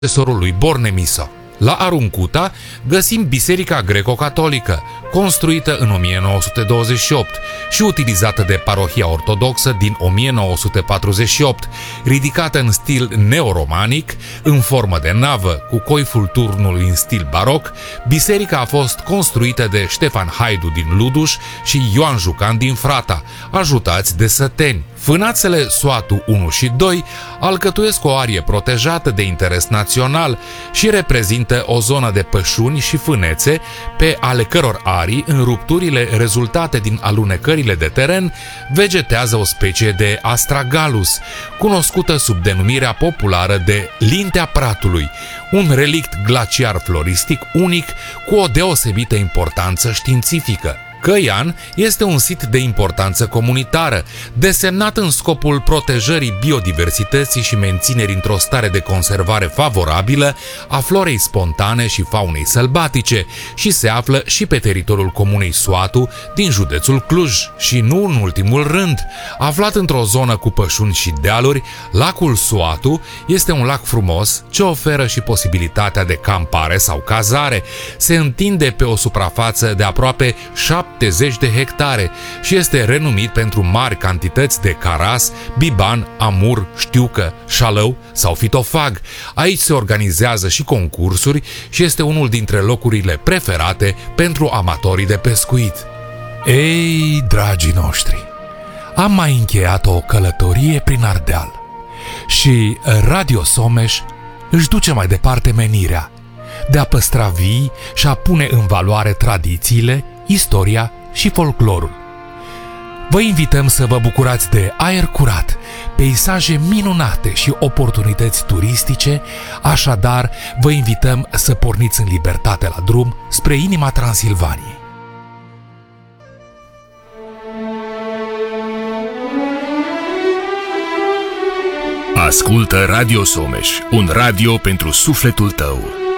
profesorul lui Bornemiso. La Aruncuta găsim biserica greco-catolică, construită în 1928 și utilizată de parohia ortodoxă din 1948, ridicată în stil neoromanic, în formă de navă, cu coiful turnului în stil baroc. Biserica a fost construită de Ștefan Haidu din Luduș și Ioan Jucan din Frata, ajutați de săteni. Fânațele Soatu 1 și 2 alcătuiesc o arie protejată de interes național și reprezintă o zonă de pășuni și fânețe pe ale căror arii, în rupturile rezultate din alunecările de teren, vegetează o specie de astragalus, cunoscută sub denumirea populară de Lintea Pratului, un relict glaciar floristic unic cu o deosebită importanță științifică. Căian este un sit de importanță comunitară, desemnat în scopul protejării biodiversității și menținerii într-o stare de conservare favorabilă a florei spontane și faunei sălbatice și se află și pe teritoriul comunei Soatu din județul Cluj. Și nu în ultimul rând, aflat într-o zonă cu pășuni și dealuri, lacul Soatu este un lac frumos ce oferă și posibilitatea de campare sau cazare. Se întinde pe o suprafață de aproape 70 de hectare și este renumit pentru mari cantități de caras, biban, amur, știucă, șalău sau fitofag. Aici se organizează și concursuri și este unul dintre locurile preferate pentru amatorii de pescuit. Ei, dragii noștri, am mai încheiat o călătorie prin Ardeal și Radio Someș își duce mai departe menirea de a păstra vii și a pune în valoare tradițiile, istoria și folclorul. Vă invităm să vă bucurați de aer curat, peisaje minunate și oportunități turistice, așadar vă invităm să porniți în libertate la drum spre inima Transilvaniei. Ascultă Radio Someș, un radio pentru sufletul tău.